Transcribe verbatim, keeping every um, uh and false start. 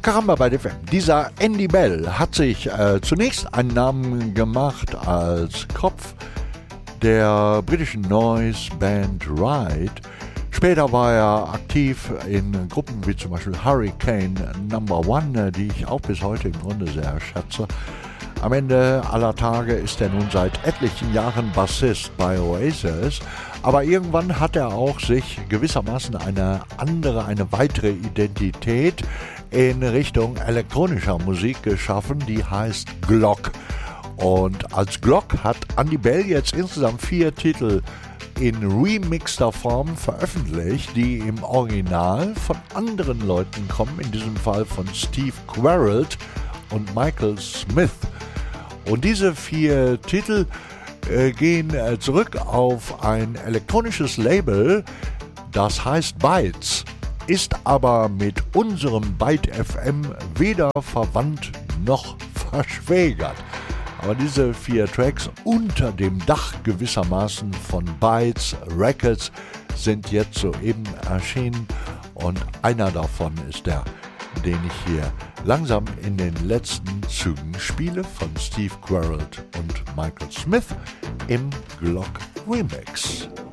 Caramba bei F M. Dieser Andy Bell hat sich äh, zunächst einen Namen gemacht als Kopf der britischen Noise-Band Ride. Später war er aktiv in Gruppen wie zum Beispiel Hurricane Number One, die ich auch bis heute im Grunde sehr schätze. Am Ende aller Tage ist er nun seit etlichen Jahren Bassist bei Oasis, aber irgendwann hat er auch sich gewissermaßen eine andere, eine weitere Identität in Richtung elektronischer Musik geschaffen, die heißt Glock. Und als Glock hat Andy Bell jetzt insgesamt vier Titel in remixter Form veröffentlicht, die im Original von anderen Leuten kommen, in diesem Fall von Steve Queralt und Michael Smith. Und diese vier Titel äh, gehen äh, zurück auf ein elektronisches Label, das heißt Bytes, ist aber mit unserem Byte F M weder verwandt noch verschwägert. Aber diese vier Tracks unter dem Dach gewissermaßen von Bytes Records sind jetzt soeben erschienen und einer davon ist der, den ich hier langsam in den letzten Zügen spiele, von Steve Queralt und Michael Smith im Glock Remix.